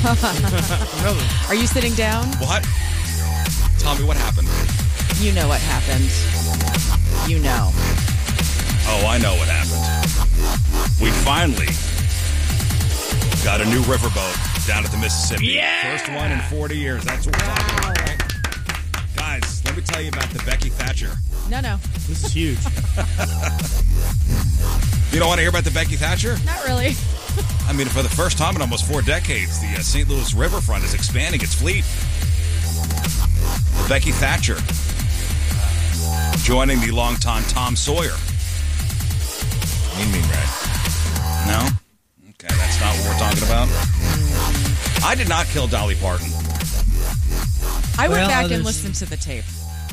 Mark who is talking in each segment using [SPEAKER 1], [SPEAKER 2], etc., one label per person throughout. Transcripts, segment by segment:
[SPEAKER 1] Are you sitting down?
[SPEAKER 2] What? Tell me what happened.
[SPEAKER 1] You know what happened. You know.
[SPEAKER 2] Oh, I know what happened. We finally got a new riverboat down at the Mississippi.
[SPEAKER 3] Yeah!
[SPEAKER 2] First one in 40 years. That's what we're talking about, right? Guys, let me tell you about the Becky Thatcher.
[SPEAKER 1] No.
[SPEAKER 3] This is huge.
[SPEAKER 2] You don't want to hear about the Becky Thatcher?
[SPEAKER 1] Not really.
[SPEAKER 2] I mean, for the first time in almost 4 decades, the St. Louis riverfront is expanding its fleet. The Becky Thatcher joining the longtime Tom Sawyer.
[SPEAKER 4] Mean Red.
[SPEAKER 2] No? Okay, that's not what we're talking about. I did not kill Dolly Parton.
[SPEAKER 1] I went back and listened to the tape.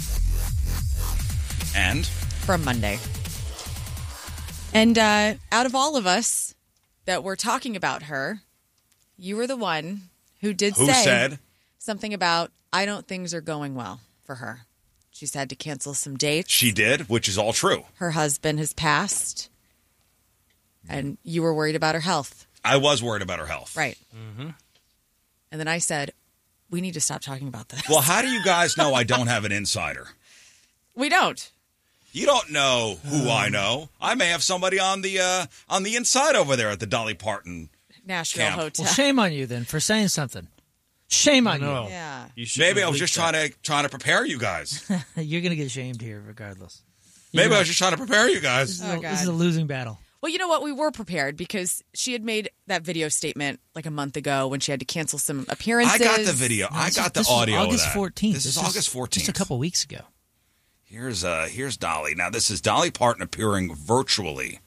[SPEAKER 2] And?
[SPEAKER 1] From Monday. And out of all of us that were talking about her, you were the one who said something about, I don't think things are going well for her. She's had to cancel some dates.
[SPEAKER 2] She did, which is all true.
[SPEAKER 1] Her husband has passed. And you were worried about her health.
[SPEAKER 2] I was worried about her health.
[SPEAKER 1] Right. Mm-hmm. And then I said, we need to stop talking about this.
[SPEAKER 2] Well, how do you guys know I don't have an insider?
[SPEAKER 1] We don't.
[SPEAKER 2] You don't know who I know. I may have somebody on the inside over there at the Dolly Parton
[SPEAKER 1] Nashville
[SPEAKER 2] camp.
[SPEAKER 1] Hotel.
[SPEAKER 5] Well, shame on you then for saying something. Shame on you.
[SPEAKER 1] Yeah.
[SPEAKER 2] Maybe I was just trying to prepare you guys.
[SPEAKER 5] You're going to get shamed here regardless.
[SPEAKER 2] Maybe I was just trying to prepare you guys.
[SPEAKER 5] This is a losing battle.
[SPEAKER 1] Well, you know what? We were prepared because she had made that video statement like a month ago when she had to cancel some appearances.
[SPEAKER 2] I got the video. I got the audio
[SPEAKER 5] August
[SPEAKER 2] of that.
[SPEAKER 5] 14th.
[SPEAKER 2] This is August 14th.
[SPEAKER 5] Just a couple weeks ago.
[SPEAKER 2] Here's Dolly. Now, this is Dolly Parton appearing virtually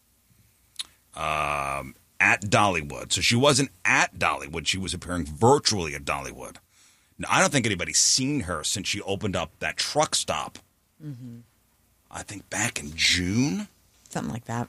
[SPEAKER 2] at Dollywood. So she wasn't at Dollywood. She was appearing virtually at Dollywood. Now, I don't think anybody's seen her since she opened up that truck stop. Mm-hmm. I think back in June.
[SPEAKER 1] Something like that.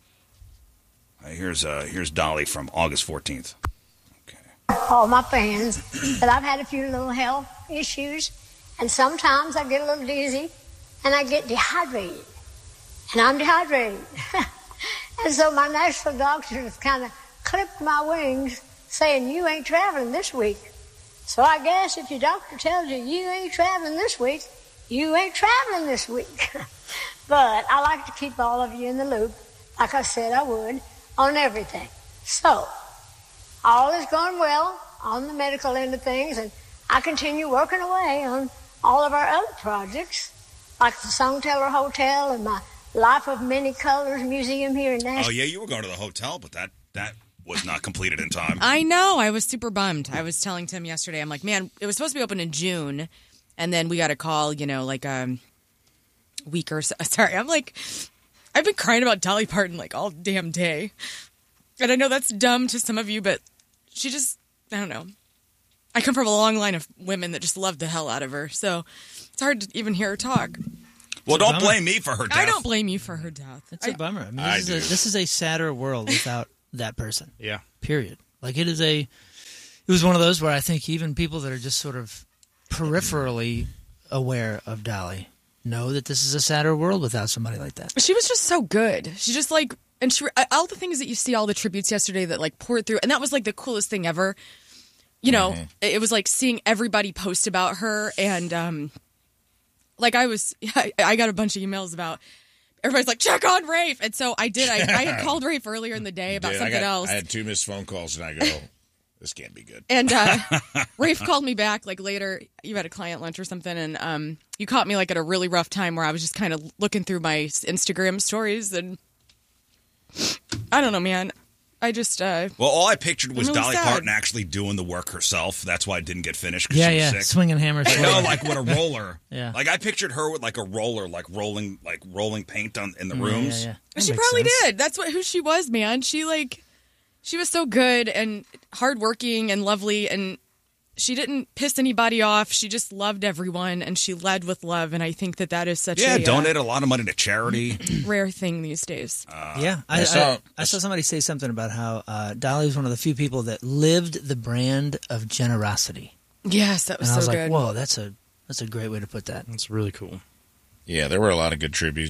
[SPEAKER 2] Here's Dolly from August 14th. Okay.
[SPEAKER 6] All my fans that I've had a few little health issues, and sometimes I get a little dizzy, and I get dehydrated, and I'm dehydrated. And so my national doctor has kind of clipped my wings, saying, you ain't traveling this week. So I guess if your doctor tells you you ain't traveling this week, you ain't traveling this week. But I like to keep all of you in the loop, like I said I would, on everything. So, all is going well on the medical end of things, and I continue working away on all of our other projects, like the Songteller Hotel and my Life of Many Colors Museum here in Nashville.
[SPEAKER 2] Oh, yeah, you were going to the hotel, but that was not completed in time.
[SPEAKER 1] I know. I was super bummed. I was telling Tim yesterday, I'm like, man, it was supposed to be open in June, and then we got a call, like a week or so. Sorry, I'm like, I've been crying about Dolly Parton like all damn day. And I know that's dumb to some of you, but she just, I don't know. I come from a long line of women that just love the hell out of her. So it's hard to even hear her talk.
[SPEAKER 2] Well, don't blame me for her death.
[SPEAKER 1] I don't blame you for her death.
[SPEAKER 5] It's a bummer. I mean, this is a sadder world without that person.
[SPEAKER 3] Yeah.
[SPEAKER 5] Period. Like it was one of those where I think even people that are just sort of peripherally aware of Dolly know that this is a sadder world without somebody like that.
[SPEAKER 1] She was just so good. She just like, and she, all the things that you see, all the tributes yesterday that like poured through, and that was like the coolest thing ever. It was like seeing everybody post about her, and like I got a bunch of emails about everybody's like, check on Rafe, and so I did. I had called Rafe earlier in the day about something else.
[SPEAKER 4] I had 2 missed phone calls, and I go, this can't be good.
[SPEAKER 1] And Rafe called me back like later. You had a client lunch or something, and you caught me like at a really rough time where I was just kind of looking through my Instagram stories, and I don't know, man. I just
[SPEAKER 2] well, all I pictured was
[SPEAKER 1] really
[SPEAKER 2] Dolly
[SPEAKER 1] sad.
[SPEAKER 2] Parton actually doing the work herself. That's why it didn't get finished. 'Cause
[SPEAKER 5] Yeah,
[SPEAKER 2] she was
[SPEAKER 5] yeah,
[SPEAKER 2] sick.
[SPEAKER 5] swinging hammers.
[SPEAKER 2] No, like with a roller.
[SPEAKER 5] Yeah.
[SPEAKER 2] Like I pictured her with like a roller, like rolling paint in the rooms.
[SPEAKER 5] Yeah.
[SPEAKER 1] She probably did. That's who she was, man. She was so good and hardworking and lovely, and she didn't piss anybody off. She just loved everyone, and she led with love. And I think that is such a
[SPEAKER 2] donated a lot of money to charity.
[SPEAKER 1] rare thing these days.
[SPEAKER 5] I saw somebody say something about how Dolly was one of the few people that lived the brand of generosity.
[SPEAKER 1] Yes, that was
[SPEAKER 5] and I was
[SPEAKER 1] good.
[SPEAKER 5] like, whoa, that's a great way to put that.
[SPEAKER 3] That's really cool.
[SPEAKER 4] Yeah, there were a lot of good tributes.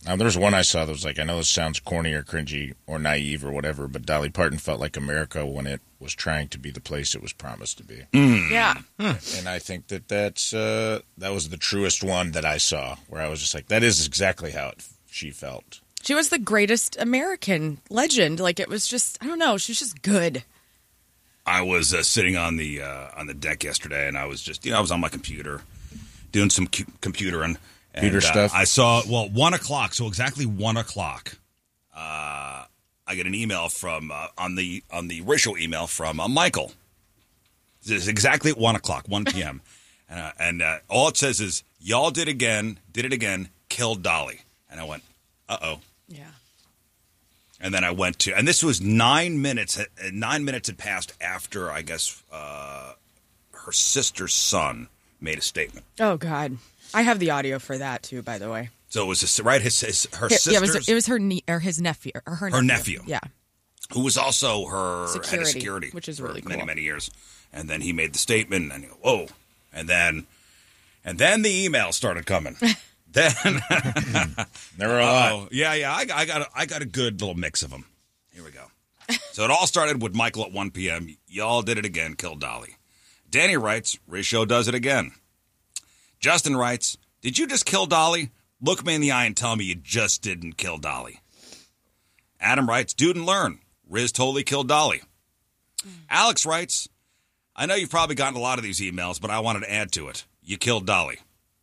[SPEAKER 4] Now, there's one I saw that was like, I know this sounds corny or cringy or naive or whatever, but Dolly Parton felt like America when it was trying to be the place it was promised to be.
[SPEAKER 1] Yeah.
[SPEAKER 4] And I think that was the truest one that I saw, where I was just like, that is exactly how she felt.
[SPEAKER 1] She was the greatest American legend. Like, it was just, I don't know, she was just good.
[SPEAKER 2] I was sitting on the deck yesterday, and I was just, I was on my computer doing some computer
[SPEAKER 4] stuff.
[SPEAKER 2] I saw 1 o'clock. So exactly 1 o'clock. I get an email from on the racial email from Michael. It's exactly at 1 o'clock, 1 p.m. and all it says is, "Y'all did it again, killed Dolly." And I went, "Uh-oh."
[SPEAKER 1] Yeah.
[SPEAKER 2] And then I went to, and this was 9 minutes. 9 minutes had passed after, I guess, her sister's son made a statement.
[SPEAKER 1] Oh, God. I have the audio for that, too, by the way.
[SPEAKER 2] So it was her sister's.
[SPEAKER 1] Yeah, it was his nephew. Or her nephew. Yeah.
[SPEAKER 2] Who was also her head of security.
[SPEAKER 1] Which is
[SPEAKER 2] for
[SPEAKER 1] really cool.
[SPEAKER 2] many, many years. And then he made the statement, and you go, whoa. And then the email started coming. Then
[SPEAKER 4] there were a lot.
[SPEAKER 2] Yeah. I got a good little mix of them. Here we go. So it all started with Michael at 1 p.m. Y'all did it again, killed Dolly. Danny writes, Risho does it again. Justin writes, did you just kill Dolly? Look me in the eye and tell me you just didn't kill Dolly. Adam writes, dude and learn. Riz totally killed Dolly. Alex writes, I know you've probably gotten a lot of these emails, but I wanted to add to it. You killed Dolly.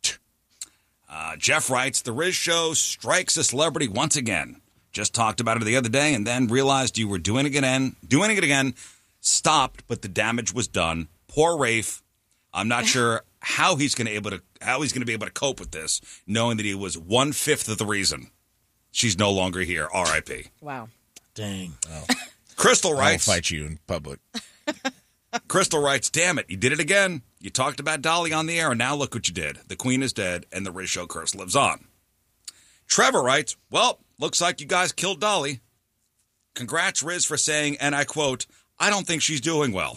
[SPEAKER 2] Jeff writes, the Riz Show strikes a celebrity once again. Just talked about it the other day and then realized you were doing it again. Stopped, but the damage was done. Poor Rafe. I'm not sure how he's going to be able to cope with this, knowing that he was 1/5 of the reason she's no longer here. R.I.P.
[SPEAKER 1] Wow.
[SPEAKER 5] Dang.
[SPEAKER 4] Oh.
[SPEAKER 2] Crystal writes,
[SPEAKER 4] I'll fight you in public.
[SPEAKER 2] Crystal writes, damn it, you did it again. You talked about Dolly on the air, and now look what you did. The queen is dead, and the Riz Show curse lives on. Trevor writes, well, looks like you guys killed Dolly. Congrats, Riz, for saying, and I quote, I don't think she's doing well.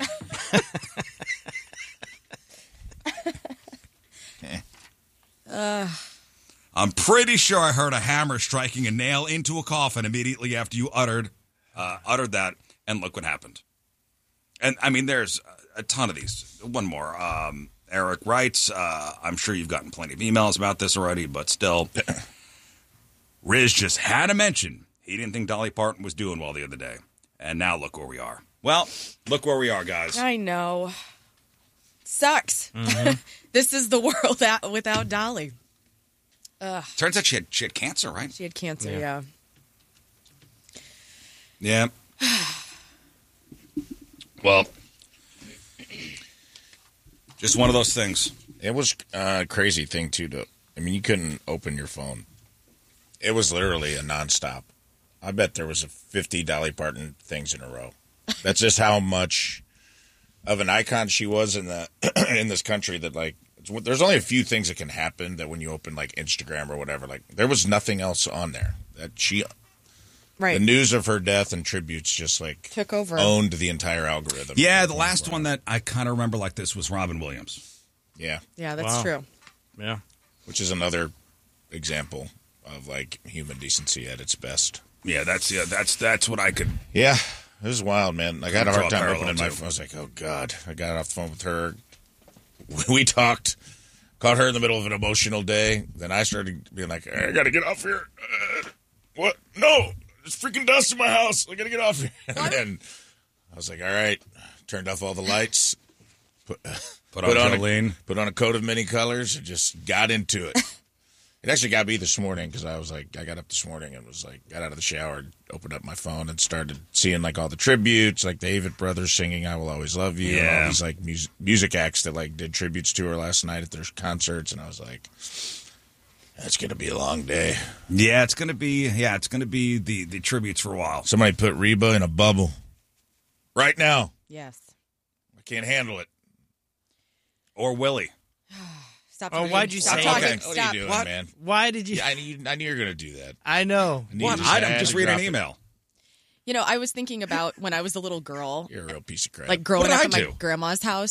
[SPEAKER 2] I'm pretty sure I heard a hammer striking a nail into a coffin immediately after you uttered that, and look what happened. And, I mean, there's a ton of these. One more. Eric writes, I'm sure you've gotten plenty of emails about this already, but still, Riz just had to mention he didn't think Dolly Parton was doing well the other day. And now look where we are. Well, look where we are, guys.
[SPEAKER 1] I know. Sucks. Mm-hmm. This is the world without Dolly.
[SPEAKER 2] Turns out she had cancer, right?
[SPEAKER 1] She had cancer, yeah.
[SPEAKER 2] Yeah. Well, just one of those things.
[SPEAKER 4] It was a crazy thing, too. You couldn't open your phone. It was literally a nonstop. I bet there was 50 Dolly Parton things in a row. That's just how much of an icon she was in this country that, like, there's only a few things that can happen that when you open, like, Instagram or whatever, like, there was nothing else on there.
[SPEAKER 1] Right.
[SPEAKER 4] The news of her death and tributes just, like,
[SPEAKER 1] took over,
[SPEAKER 4] owned the entire algorithm.
[SPEAKER 2] Yeah, the last one that I kind of remember like this was Robin Williams.
[SPEAKER 4] Yeah.
[SPEAKER 1] Yeah, that's true.
[SPEAKER 5] Yeah.
[SPEAKER 4] Which is another example of, like, human decency at its best.
[SPEAKER 2] Yeah, that's what I could.
[SPEAKER 4] Yeah, it was wild, man. I had a hard time opening my phone. I was like, oh, God. I got off the phone with her. We talked. Caught her in the middle of an emotional day. Then I started being like, I got to get off here. What? No. There's freaking dust in my house. I got to get off here. And then I was like, all right. Turned off all the lights. Put on a coat of many colors and just got into it. It actually got me this morning because I was like, I got up this morning and was like, got out of the shower, opened up my phone and started seeing like all the tributes, like the Avett Brothers singing "I Will Always Love You," and all these like music acts that like did tributes to her last night at their concerts, and I was like, that's gonna be a long day.
[SPEAKER 2] Yeah, it's gonna be the tributes for a while.
[SPEAKER 4] Somebody put Reba in a bubble right now.
[SPEAKER 1] Yes,
[SPEAKER 4] I can't handle it.
[SPEAKER 2] Or Willie.
[SPEAKER 1] Stop.
[SPEAKER 5] Oh, why'd you say
[SPEAKER 1] that?
[SPEAKER 4] Okay. What are you doing,
[SPEAKER 2] What?
[SPEAKER 4] man?
[SPEAKER 5] Why did you?
[SPEAKER 4] I knew you were going to do that.
[SPEAKER 5] I know.
[SPEAKER 2] I'm just reading an email.
[SPEAKER 1] You know, I was thinking about when I was a little girl.
[SPEAKER 4] You're a real piece of crap.
[SPEAKER 1] Like growing
[SPEAKER 2] What
[SPEAKER 1] up
[SPEAKER 2] did
[SPEAKER 1] at
[SPEAKER 2] I
[SPEAKER 1] my
[SPEAKER 2] do?
[SPEAKER 1] grandma's house.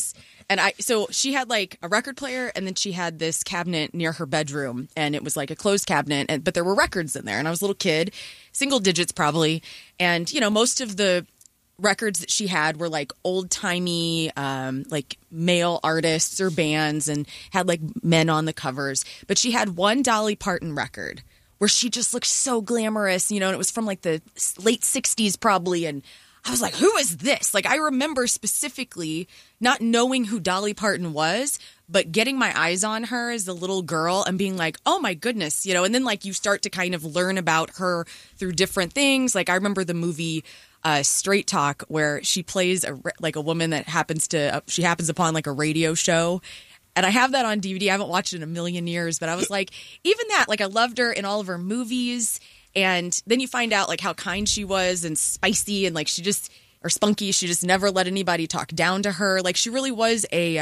[SPEAKER 1] And so she had like a record player, and then she had this cabinet near her bedroom, and it was like a closed cabinet, but there were records in there. And I was a little kid, single digits probably. And, most of the records that she had were like old-timey, like male artists or bands, and had like men on the covers. But she had one Dolly Parton record where she just looked so glamorous, and it was from like the late 60s probably. And I was like, who is this? Like, I remember specifically not knowing who Dolly Parton was, but getting my eyes on her as a little girl and being like, oh my goodness, and then like you start to kind of learn about her through different things. Like, I remember the movie Straight Talk, where she plays a woman that happens upon like a radio show. And I have that on DVD. I haven't watched it in a million years, but I was like, even that, like, I loved her in all of her movies. And then you find out like how kind she was and spicy, and like spunky. She just never let anybody talk down to her. Like, she really was a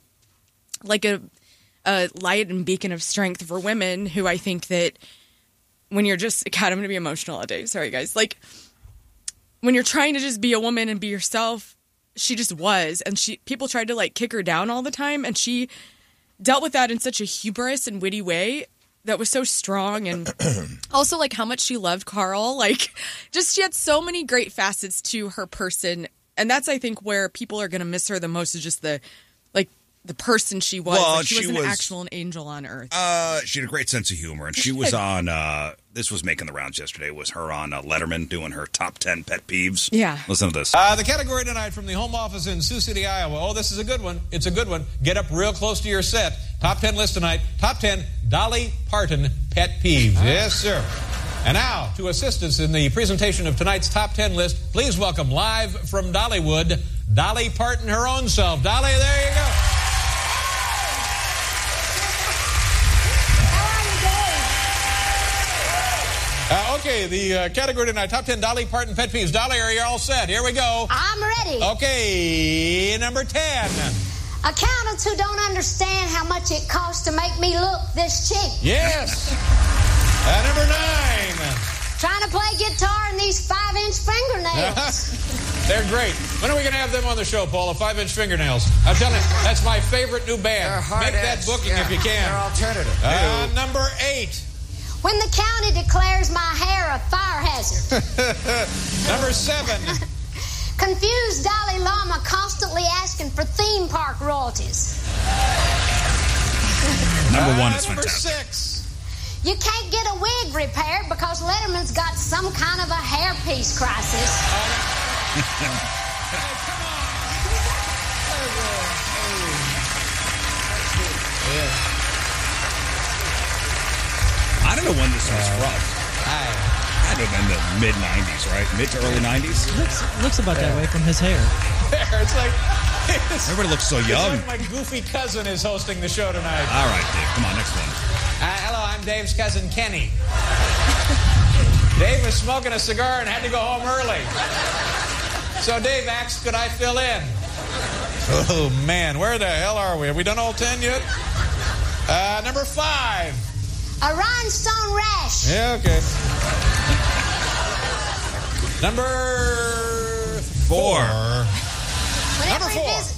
[SPEAKER 1] light and beacon of strength for women, who I think that when you're just, God, I'm going to be emotional all day. Sorry, guys. Like, when you're trying to just be a woman and be yourself, she just was. And people tried to like kick her down all the time. And she dealt with that in such a hubris and witty way that was so strong. And also like how much she loved Carl. Like, just, she had so many great facets to her person. And that's, I think, where people are going to miss her the most, is just the person she was.
[SPEAKER 2] Well,
[SPEAKER 1] like, she was an actual angel on earth.
[SPEAKER 2] She had a great sense of humor, and she was on, this was making the rounds yesterday, was her on Letterman doing her top 10 pet peeves.
[SPEAKER 1] Yeah.
[SPEAKER 2] Listen to this.
[SPEAKER 3] The category tonight from the home office in Sioux City, Iowa. Oh, this is a good one. It's a good one. Get up real close to your set. Top 10 list tonight. Top 10 Dolly Parton pet peeves. Yes, sir. And now, to assist us in the presentation of tonight's top 10 list, please welcome live from Dollywood, Dolly Parton, her own self. Dolly, there you go. Okay, the category tonight, top 10 Dolly Parton pet peeves. Dolly, are you all set? Here we go.
[SPEAKER 6] I'm ready.
[SPEAKER 3] Okay, number 10.
[SPEAKER 6] Accountants who don't understand how much it costs to make me look this cheap.
[SPEAKER 3] Yes. Number 9.
[SPEAKER 6] Trying to play guitar in these 5-inch fingernails.
[SPEAKER 3] They're great. When are we going to have them on the show, Paula? 5-inch fingernails. I'm telling you, that's my favorite new band. Make that booking if you can.
[SPEAKER 7] They're alternative.
[SPEAKER 3] Number 8.
[SPEAKER 6] When the county declares my hair a fire hazard.
[SPEAKER 3] Number 7.
[SPEAKER 6] Confused Dalai Lama constantly asking for theme park royalties.
[SPEAKER 2] Number 1 is
[SPEAKER 3] number
[SPEAKER 2] fantastic.
[SPEAKER 3] 6.
[SPEAKER 6] You can't get a wig repaired because Letterman's got some kind of a hairpiece crisis.
[SPEAKER 2] I don't know when this was from. Had to have been the mid-90s, right? Mid to early 90s?
[SPEAKER 5] Looks about that way from his hair.
[SPEAKER 3] It's like...
[SPEAKER 2] Everybody looks so young.
[SPEAKER 3] It's like my goofy cousin is hosting the show tonight.
[SPEAKER 2] All right, Dave. Come on, next one.
[SPEAKER 3] Hello, I'm Dave's cousin Kenny. Dave was smoking a cigar and had to go home early. So Dave asked, could I fill in? Oh, man. Where the hell are we? Have we done all 10 yet? Number 5.
[SPEAKER 6] A rhinestone rash.
[SPEAKER 3] Yeah, okay. Number 4.
[SPEAKER 6] Number 4.